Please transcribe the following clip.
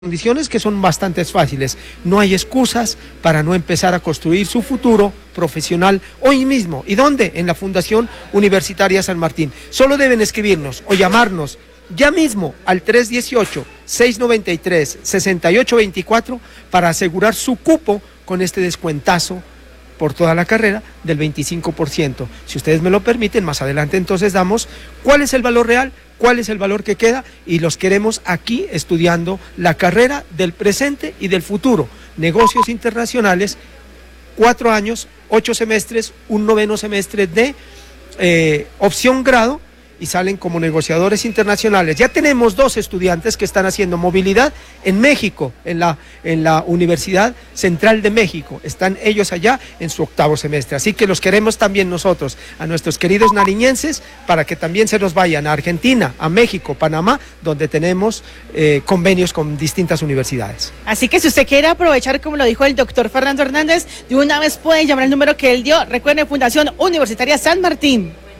Condiciones que son bastante fáciles. No hay excusas para no empezar a construir su futuro profesional hoy mismo. ¿Y dónde? En la Fundación Universitaria San Martín. Solo deben escribirnos o llamarnos ya mismo al 318-693-6824 para asegurar su cupo con este descuentazo por toda la carrera del 25%. Si ustedes me lo permiten, más adelante entonces damos cuál es el valor real, cuál es el valor que queda, y los queremos aquí estudiando la carrera del presente y del futuro. Negocios internacionales, 4 años, 8 semestres, un 9º semestre de opción grado, y salen como negociadores internacionales. Ya tenemos 2 estudiantes que están haciendo movilidad en México, en la Universidad Central de México. Están ellos allá en su 8º semestre. Así que los queremos también nosotros, a nuestros queridos nariñenses, para que también se nos vayan a Argentina, a México, Panamá, donde tenemos convenios con distintas universidades. Así que si usted quiere aprovechar, como lo dijo el doctor Fernando Hernández, de una vez puede llamar el número que él dio. Recuerden, Fundación Universitaria San Martín.